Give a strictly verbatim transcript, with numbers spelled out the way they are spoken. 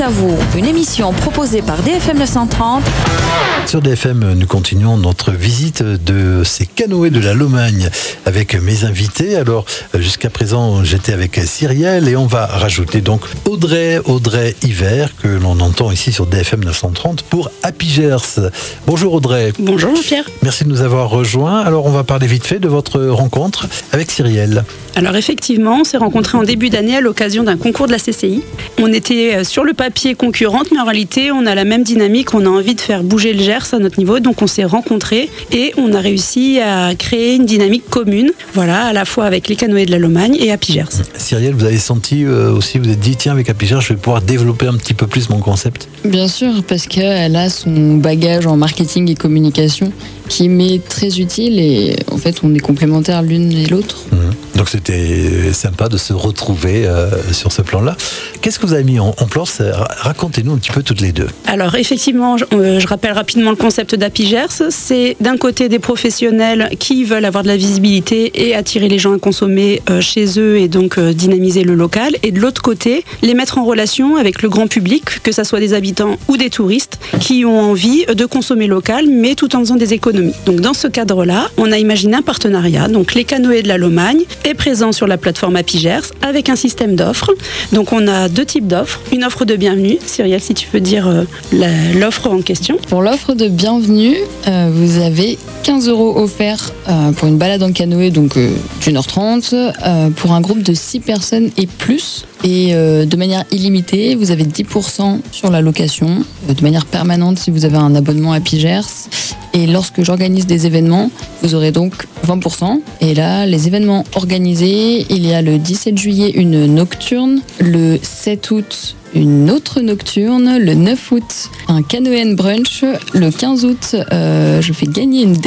à vous, une émission proposée par D F M neuf cent trente. Sur D F M, nous continuons notre visite de ces canoës de la Lomagne avec mes invités. Alors, jusqu'à présent, j'étais avec Cyrielle et on va rajouter donc Audrey, Audrey Hiver, que l'on entend ici sur D F M neuf cent trente pour Happy Gers. Bonjour Audrey. Bonjour Pierre. Merci de nous avoir rejoints. Alors, on va parler vite fait de votre rencontre avec Cyrielle. Alors effectivement, on s'est rencontrés en début d'année à l'occasion d'un concours de la C C I. On était sur le papier concurrentes, mais en réalité, on a la même dynamique. On a envie de faire bouger le Gers à notre niveau, donc on s'est rencontrés et on a réussi à créer une dynamique commune. Voilà, à la fois avec les canoës de la Lomagne et Happy Gers. Cyrielle, vous avez senti euh, aussi, vous vous êtes dit, tiens, avec Happy Gers, je vais pouvoir développer un petit peu plus mon concept. Bien sûr, parce qu'elle a son bagage en marketing et communication qui m'est très utile et en fait, on est complémentaires l'une et l'autre. Mmh. Donc c'était sympa de se retrouver euh, sur ce plan-là. Qu'est-ce que vous avez mis en, en place ? Racontez-nous un petit peu toutes les deux. Alors effectivement, je, euh, je rappelle rapidement le concept d'Happy Gers. C'est d'un côté des professionnels qui veulent avoir de la visibilité et attirer les gens à consommer euh, chez eux et donc euh, dynamiser le local. Et de l'autre côté, les mettre en relation avec le grand public, que ce soit des habitants ou des touristes qui ont envie de consommer local, mais tout en faisant des économies. Donc dans ce cadre-là, on a imaginé un partenariat. Donc les canoës de la Lomagne est présent sur la plateforme Happy Gers avec un système d'offres. Donc on a deux types d'offres. Une offre de bienvenue. Cyrielle, si tu peux dire euh, la, l'offre en question. Pour l'offre de bienvenue, euh, vous avez quinze euros offerts euh, pour une balade en canoë, donc euh, d'une heure trente, euh, pour un groupe de six personnes et plus. Et euh, de manière illimitée, vous avez dix pour cent sur la location, euh, de manière permanente si vous avez un abonnement Happy Gers. Et lorsque j'organise des événements, vous aurez donc vingt pour cent. Et là, les événements organisés, il y a le dix-sept juillet une nocturne, le sept août une autre nocturne, le neuf août un canoë and brunch, le quinze août euh, je fais gagner une